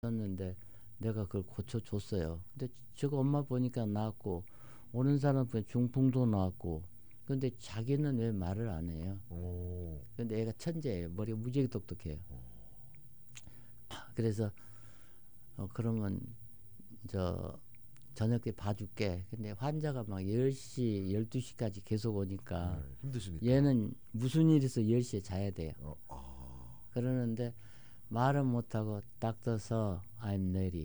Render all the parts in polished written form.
었는데 내가 그걸 고쳐줬어요. 근데 저거 엄마 보니까 나았고 오는 사람 보니 중풍도 나왔고 근데 자기는 왜 말을 안 해요? 근데 애가 천재예요. 머리가 무지하게 똑똑해요. 그래서 그러면 저 저녁 때 봐줄게. 근데 환자가 막 10시, 12시까지 계속 오니까 힘드시니까. 얘는 무슨 일 있어 10시에 자야 돼요. 그러는데 말은 못하고 딱 떠서 I'm ready.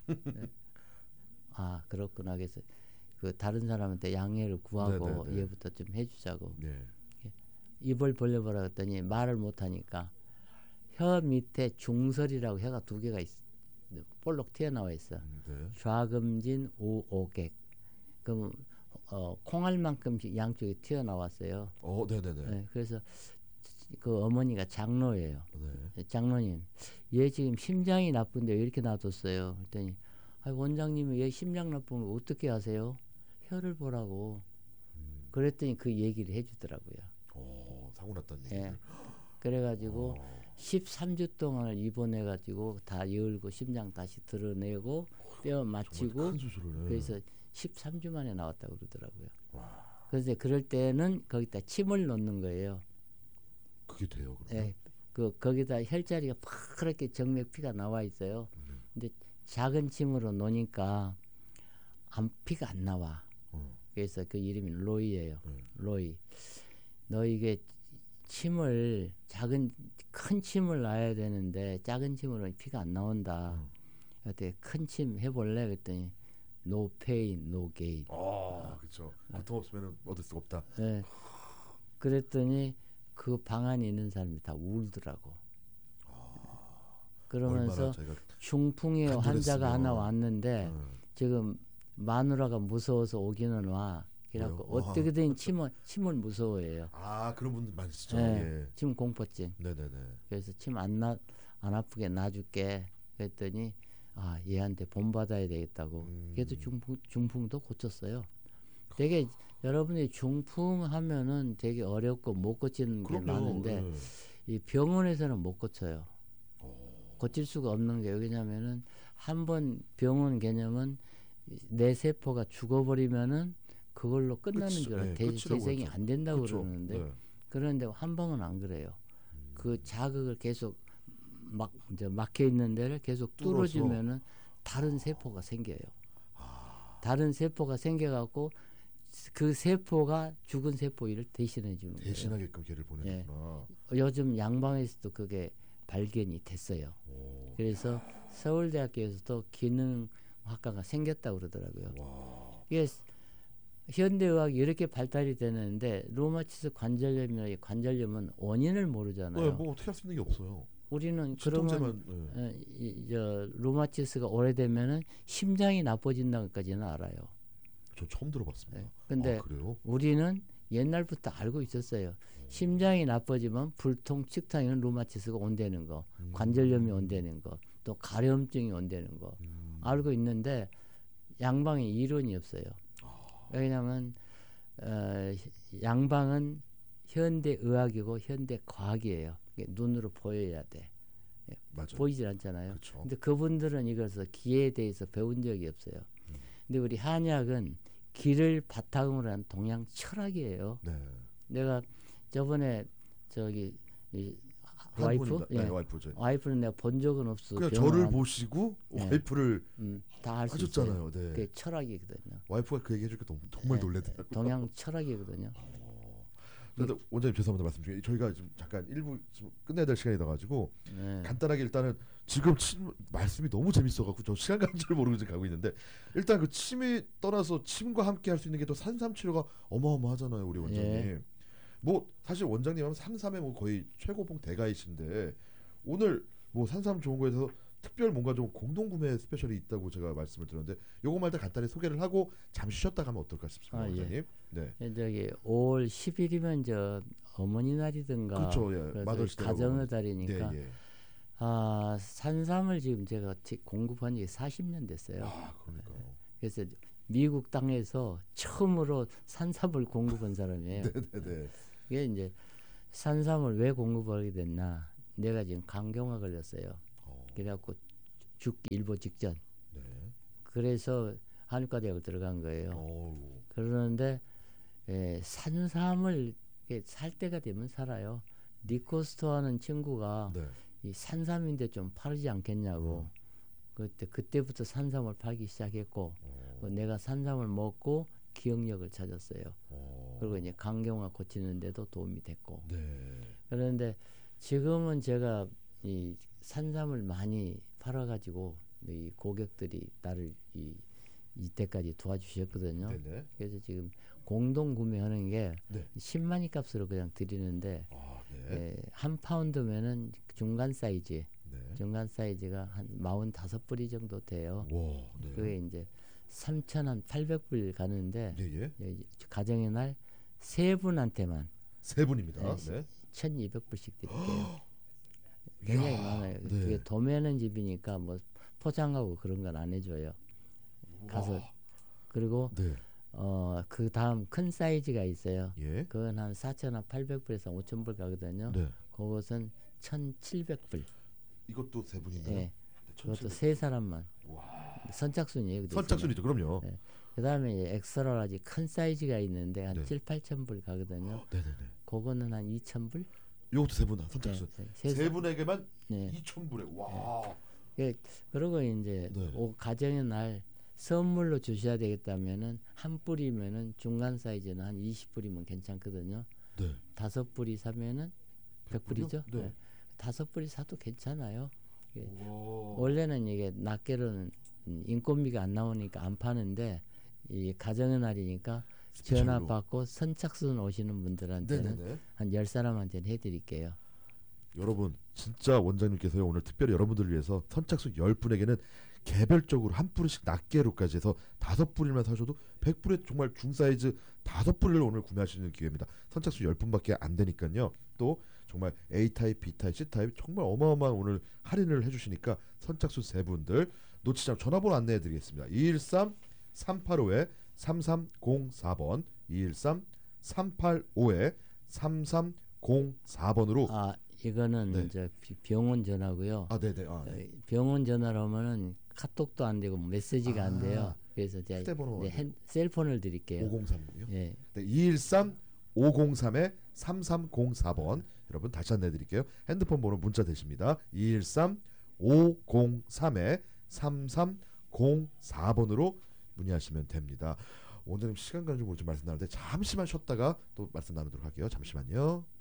아 그렇구나. 그래서 그 다른 사람한테 양해를 구하고 네네네. 얘부터 좀 해주자고. 네. 입을 벌려보라 했더니 말을 못하니까 혀 밑에 중설이라고 혀가 두 개가 볼록 튀어나와 있어. 네. 좌금진 우오객. 그럼 콩알만큼씩 양쪽에 튀어나왔어요. 네네네. 네, 그래서 그 어머니가 장로예요. 네. 장로님, 얘 지금 심장이 나쁜데 왜 이렇게 놔뒀어요? 그랬더니 원장님이 얘 심장 나쁜 거 어떻게 아세요? 혀를 보라고. 그랬더니 그 얘기를 해주더라고요. 사고 났다는 예. 얘기를. 그래가지고 13주 동안을 입원해가지고 다 열고 심장 다시 드러내고 뼈 맞추고 큰 수술을. 그래서 13주 만에 나왔다고 그러더라고요. 그래서 그럴 때는 거기다 침을 넣는 거예요. 그게 돼요, 그러면? 예. 거기다 혈자리가 파랗게 정맥피가 나와 있어요. 근데 작은 침으로 놓으니까 피가 안 나와. 그래서 그 이름이 로이예요. 로이. 너 이게 침을 큰 침을 놔야 되는데 작은 침으로 피가 안 나온다. 어떻게 큰 침 해볼래? 그랬더니 no pain, no gain. 그렇죠. 고통 없으면 얻을 수가 없다. 네. 그랬더니 그 방 안에 있는 사람이 다 울더라고. 그러면서 중풍의 환자가 하나 왔는데 지금 마누라가 무서워서 오기는 와. 그래갖고 어떻게든 침을 무서워해요. 그런 분들 많으시죠. 네, 예. 침 공포증. 네네네. 그래서 침 안 아프게 놔줄게. 그랬더니 얘한테 본받아야 되겠다고. 그래도 중풍도 고쳤어요. 되게 여러분이 중풍하면은 되게 어렵고 못 고치는 게 많은데 이 병원에서는 못 고쳐요. 고칠 수가 없는 게 왜냐면은 한번 병원 개념은 내 세포가 죽어버리면은 그걸로 끝나는 줄 알아요. 재생이 안 된다고 그러는데 그런데 한방은 안 그래요. 그 자극을 계속 막혀 있는 데를 계속 뚫어주면은 다른 세포가 생겨요. 다른 세포가 생겨갖고 그 세포가 죽은 세포 일을 대신해 주는 거예요. 대신하게끔 걔를 보내는구나. 요즘 양방에서도 그게 발견이 됐어요. 그래서 서울대학교에서도 기능학과가 생겼다고 그러더라고요. 이게 현대의학이 이렇게 발달이 되는데 루마티스 관절염이나 관절염은 원인을 모르잖아요. 뭐 어떻게 할 수 있는 게 없어요. 우리는 그러면 루마티스가 오래되면은 심장이 나빠진다고까지는 알아요. 저 처음 들어봤습니다. 근데 그래요? 우리는 옛날부터 알고 있었어요. 심장이 나빠지면 불통, 측탕이는 루마티스가 온다는 거, 관절염이 온다는 거, 또 가려움증이 온다는 거 알고 있는데 양방에 이론이 없어요. 왜냐하면 양방은 현대 의학이고 현대 과학이에요. 눈으로 보여야 돼. 맞아요. 보이질 않잖아요. 그쵸. 근데 그분들은 이것을 기에 대해서 배운 적이 없어요. 근데 우리 한의학은 기를 바탕으로 한 동양 철학이에요. 네. 내가 저번에 저기 와이프는 내가 본 적은 없어. 그냥 저를 보시고 와이프를 다 할 수 하셨잖아요. 네. 그게 철학이거든요. 와이프가 그 얘기 해줄 때 정말 놀래더라고요. 동양 철학이거든요. 그런데 원장님 죄송합니다. 말씀 중에 저희가 지금 잠깐 일부 지금 끝내야 될 시간이 나가지고 간단하게 일단은 지금 말씀이 너무 재밌어갖고 저 시간 가는 줄 모르고 지금 가고 있는데 일단 그 침이 떠나서 침과 함께 할 수 있는 게 또 산삼 치료가 어마어마하잖아요, 우리 원장님. 뭐 사실 원장님 하면 산삼의 뭐 거의 최고봉 대가이신데 오늘 뭐 산삼 좋은 거에 대해서 특별 뭔가 좀 공동 구매 스페셜이 있다고 제가 말씀을 드렸는데 요거만 일단 간단히 소개를 하고 잠시 쉬었다 가면 어떨까 싶습니다, 원장님. 네. 저기 5월 10일이면 저 어머니 날이든가 그렇죠, 가정의 달이니까 산삼을 지금 제가 공급한 지 40년 됐어요. 그러니까요. 그래서 미국 땅에서 처음으로 산삼을 공급한 사람이에요. 네네네. 이게 이제 산삼을 왜 공급하게 됐나? 내가 지금 간경화 걸렸어요. 그래갖고 죽기 일보 직전. 네. 그래서 한의과대학을 들어간 거예요. 오. 그러는데 산삼을 살 때가 되면 살아요. 니코스토하는 친구가 네. 이 산삼인데 좀 파르지 않겠냐고. 그때부터 산삼을 팔기 시작했고 내가 산삼을 먹고 기억력을 찾았어요. 그리고 이제 간경화 고치는 데도 도움이 됐고. 네. 그런데 지금은 제가 이 산삼을 많이 팔아가지고 이 고객들이 나를 이때까지 도와주셨거든요. 네네. 그래서 지금 공동 구매하는 게 네. 10만이 값으로 그냥 드리는데 아, 네. 한 파운드면은 중간 사이즈, 네. 중간 사이즈가 한 45뿌리 정도 돼요. 와, 네. 그게 이제 3,800불 가는데 예, 예. 가정의 날 세 분한테만 세 분입니다. 네. 네. 1,200불씩 드릴게요. 굉장히 이야, 많아요. 네. 그게 도매는 집이니까 뭐 포장하고 그런 건 안 해줘요. 가서 와. 그리고 네. 그 다음 큰 사이즈가 있어요. 예. 그건 한 4,800불에서 5,000불 가거든요. 네. 그것은 1,700불. 이것도 세 분인가요? 예. 네, 그것도 세 사람만. 와. 선착순이에요. 선착순이죠. 그럼요. 네. 그다음에 엑스트라라지 큰 사이즈가 있는데 한 네. 7,000~8,000불 가거든요. 네네네. 그거는 한 2,000불. 이것도 세 분, 선착순. 세 분에게만 네. 2,000불에. 와. 그리고 이제 네. 가정의 날 선물로 주셔야 되겠다면은 한 뿌리면은 중간 사이즈는 한 20뿌리면 괜찮거든요. 네. 5뿌리 사면은 100불이죠. 네. 5뿌리 사도 괜찮아요. 오. 원래는 이게 낱개로는 인건비가 안 나오니까 안 파는데 이 가정의 날이니까 전화 스페셜로. 받고 선착순 오시는 분들한테는 네네네. 한 10사람한테는 해드릴게요. 여러분 진짜 원장님께서요 오늘 특별히 여러분들을 위해서 선착순 10분에게는 개별적으로 한 뿌리씩 낱개로까지 해서 5뿌리만 사셔도 100불에 정말 중사이즈 5뿌리를 오늘 구매하시는 기회입니다. 선착순 10분밖에 안 되니까요. 또 정말 A타입, B타입, C타입 정말 어마어마한 오늘 할인을 해주시니까 선착순 3분들 놓치지 않고 전화번호 안내해 드리겠습니다. 213-385-3304번 213-385-3304번으로 이거는 네. 이제 병원 전화고요. 네네. 네. 병원 전화로 하면은 카톡도 안 되고 메시지가 안 돼요. 그래서 제가 휴대번호 셀폰을 드릴게요. 503이요? 예. 네, 213-503-3304번 여러분 다시 안내드릴게요. 핸드폰 번호 문자 되십니다. 213-503-3304번으로 문의하시면 됩니다. 원장님 시간 가는 줄 모르지 말씀 나누는데 잠시만 쉬었다가 또 말씀 나누도록 할게요. 잠시만요.